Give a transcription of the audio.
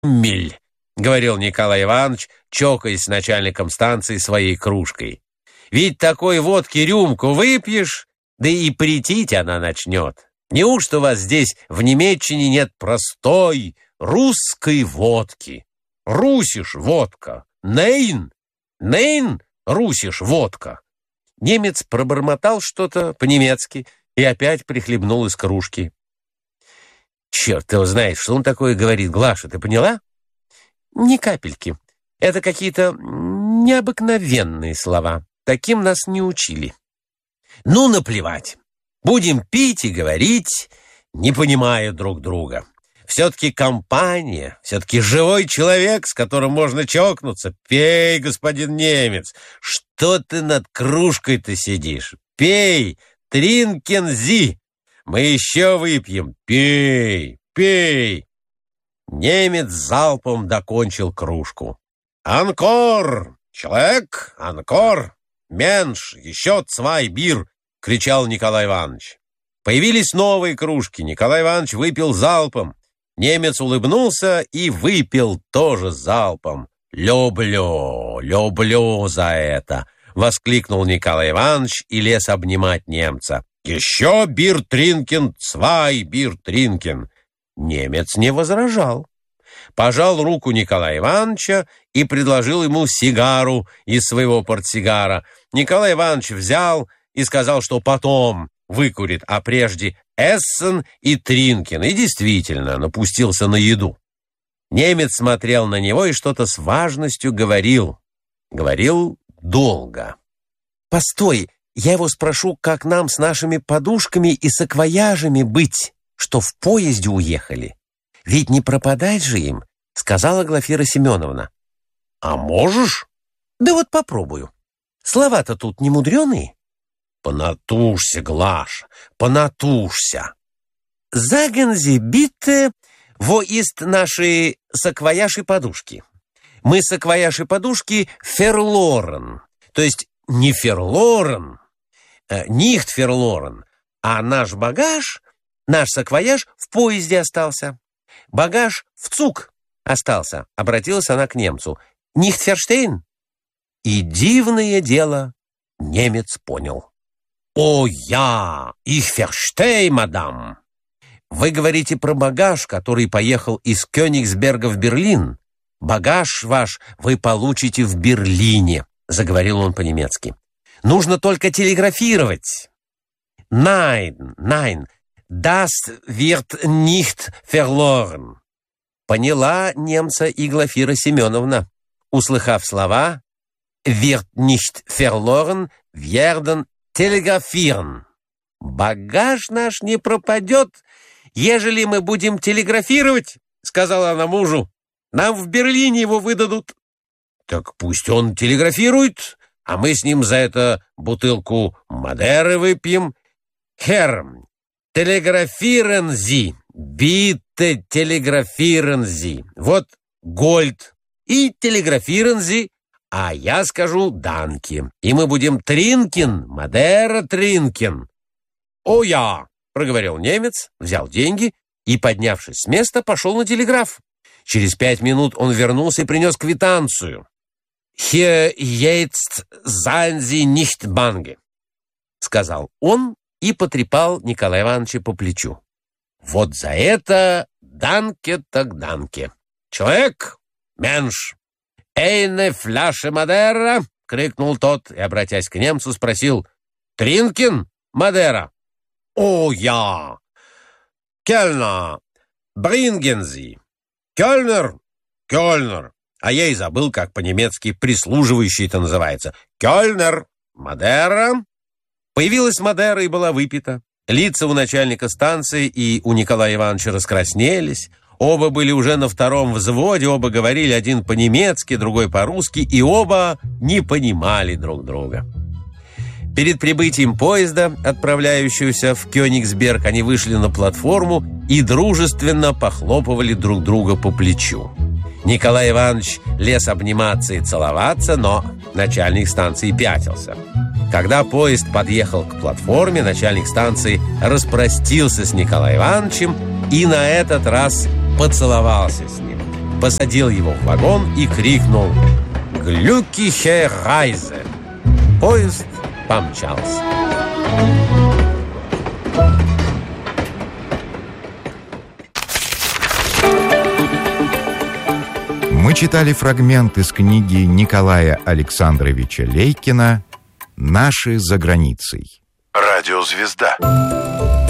«Рюммель», — говорил Николай Иванович, чокаясь с начальником станции своей кружкой. «Ведь такой водки рюмку выпьешь, да и претить она начнет. Неужто у вас здесь в Немеччине нет простой русской водки? Русиш водка. Нейн. Нейн русиш водка». Немец пробормотал что-то по-немецки и опять прихлебнул из кружки. «Черт его знает, что он такое говорит, Глаша, ты поняла?» «Ни капельки. Это какие-то необыкновенные слова. Таким нас не учили». «Ну, наплевать. Будем пить и говорить, не понимая друг друга. Все-таки компания, все-таки живой человек, с которым можно чокнуться. Пей, господин немец. Что ты над кружкой-то сидишь? Пей, тринкензи. Мы еще выпьем. Пей, пей». Немец залпом докончил кружку. «Анкор! Человек! Анкор! Менш! Еще цвай бир!» — кричал Николай Иванович. Появились новые кружки. Николай Иванович выпил залпом. Немец улыбнулся и выпил тоже залпом. «Люблю, люблю за это!» — воскликнул Николай Иванович и лез обнимать немца. «Еще бир тринкен, цвай бир тринкен!» Немец не возражал. Пожал руку Николая Ивановича и предложил ему сигару из своего портсигара. Николай Иванович взял и сказал, что потом выкурит, а прежде эссен и тринкен, и действительно напустился на еду. Немец смотрел на него и что-то с важностью говорил. Говорил долго. «Постой, я его спрошу, как нам с нашими подушками и саквояжами быть, что в поезде уехали. Ведь не пропадать же им», — сказала Глафира Семеновна. «А можешь?» «Да вот попробую. Слова-то тут не мудреные». «Понатужься, Глаша, понатужься». «Sagen Sie bitte, wo ist наши саквояж и подушки? Мы саквояж и подушки verloren, то есть не verloren, nicht verloren, а наш багаж, наш саквояж в поезде остался. Багаж в цуг остался», — обратилась она к немцу. «Nicht verstehen?» И дивное дело, немец понял. «О, я! Ich verstehe, мадам!» «Вы говорите про багаж, который поехал из Кёнигсберга в Берлин. Багаж ваш вы получите в Берлине», — заговорил он по-немецки. «Нужно только телеграфировать». «Nein, nein, das wird nicht verloren». Поняла немца и Глафира Семеновна, услыхав слова «wird nicht verloren, werden телеграфирован». «Багаж наш не пропадет, ежели мы будем телеграфировать», — сказала она мужу. «Нам в Берлине его выдадут». «Так пусть он телеграфирует, а мы с ним за это бутылку Мадеры выпьем». «Herr, телеграфируем Sie, bitte телеграфируем Sie. Вот Гольд и телеграфируем Sie, а я скажу «данки». И мы будем тринкен, Мадера тринкен». «О, я!» — проговорил немец, взял деньги и, поднявшись с места, пошел на телеграф. Через 5 минут он вернулся и принес квитанцию. «Hier jetzt seien Sie nicht bange», — сказал он и потрепал Николая Ивановича по плечу. «Вот за это данке так данке. Человек, менш, «Эйне фляше Мадера!» — крикнул тот и, обратясь к немцу, спросил: «Тринкен, Мадера?» «О, я! Кельнер, bringen Sie!» «Кельнер, Кельнер!» А я и забыл, как по-немецки «прислуживающий» это называется. «Кельнер, Мадера!» Появилась Мадера и была выпита. Лица у начальника станции и у Николая Ивановича раскраснелись. Оба были уже на втором взводе, оба говорили, один по-немецки, другой по-русски, и оба не понимали друг друга. Перед прибытием поезда, отправляющегося в Кёнигсберг, они вышли на платформу и дружественно похлопывали друг друга по плечу. Николай Иванович лез обниматься и целоваться, но начальник станции пятился. Когда поезд подъехал к платформе, начальник станции распростился с Николаем Ивановичем и на этот раз поцеловался с ним. посадил его в вагон и крикнул «Глюкихе Райзе!». Поезд помчался. Мы читали фрагмент из книги Николая Александровича Лейкина «Наши за границей». Радиозвезда.